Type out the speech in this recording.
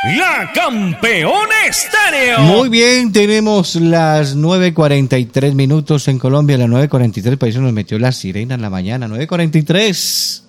La Campeona Estéreo. Muy bien, tenemos las 9:43 minutos en Colombia, las 9:43, por eso nos metió la sirena en la mañana, 9:43.